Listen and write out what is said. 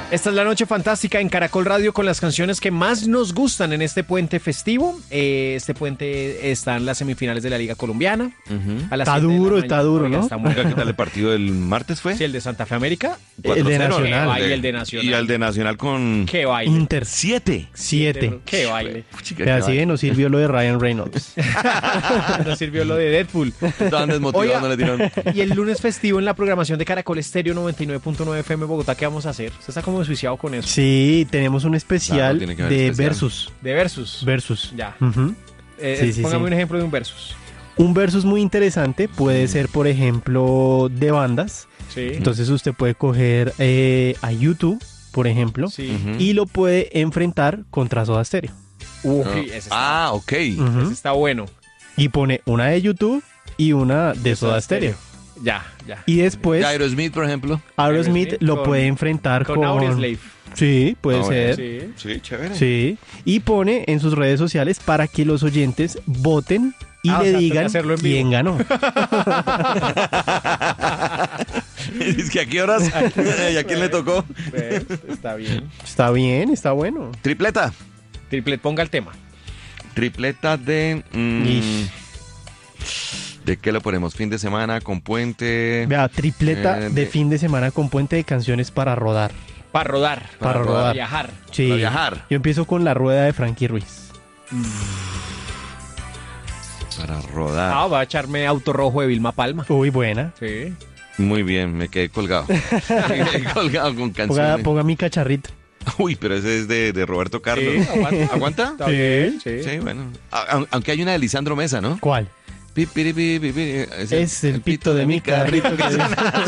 Esta es la noche fantástica en Caracol Radio con las canciones que más nos gustan en este puente festivo. Este puente están las semifinales de la Liga Colombiana. A las Está 7 de la duro, mañana. está duro, Oiga, ¿no? está muy ¿Qué tal el partido del martes fue? Sí, el de Santa Fe América. El de 4-0. Nacional. Ay, el de Nacional. Y el de Nacional con Qué baile. Inter 7. 7. Qué baile. Así que nos sirvió lo de Ryan Reynolds. Nos sirvió lo de Deadpool. Estaban desmotivados, Oiga, no le dieron. Y el lunes festivo en la programación de Caracol Estéreo 99.9 FM Bogotá, ¿qué vamos a hacer? Usted está como desjuiciado con eso. Sí, tenemos un especial Claro, tiene que haber de especial. Versus. De Versus. Versus. Ya. Ujú. Sí, Póngame sí. un ejemplo de un Versus. Un Versus muy interesante puede ser, por ejemplo, de bandas. Sí. Entonces usted puede coger a YouTube, por ejemplo, Sí. Ujú. y lo puede enfrentar contra Soda Stereo. Uy, No. ese está, Ok. Ujú. ese está bueno. Y pone una de YouTube y una de Soda Stereo. Ya, ya. Y después Y Aerosmith, por ejemplo. Aerosmith lo con- puede enfrentar Con Audioslave. Sí, puede Ah, bueno, ser. Sí. Sí, chévere. Sí. Y pone en sus redes sociales para que los oyentes voten y Ah, o le sea, toca digan hacerlo en vivo. quién ganó. Es que a qué horas y a quién le tocó. ¿Ves? Está bien. Está bien, está bueno. Tripleta. Triplet, ponga el tema. Tripleta de. Ish. ¿De qué lo ponemos? Fin de semana con puente. Vea, tripleta de- de fin de semana con puente de canciones para rodar. Para rodar. Para rodar. Para viajar. Sí. Para viajar. Yo empiezo con la rueda de Frankie Ruiz. Para rodar. Ah, va a echarme Auto Rojo de Vilma Palma. Uy, buena. Sí. Muy bien, me quedé colgado. Me quedé colgado con canciones. Ponga mi cacharrito. Uy, pero ese es de Roberto Carlos. Sí, aguanta. ¿Aguanta? Está Sí. bien, sí. Sí, bueno. Aunque hay una de Lisandro Mesa, ¿no? ¿Cuál? Pi, piri, pi, pi, pi, Es el pito de mi carrito. que-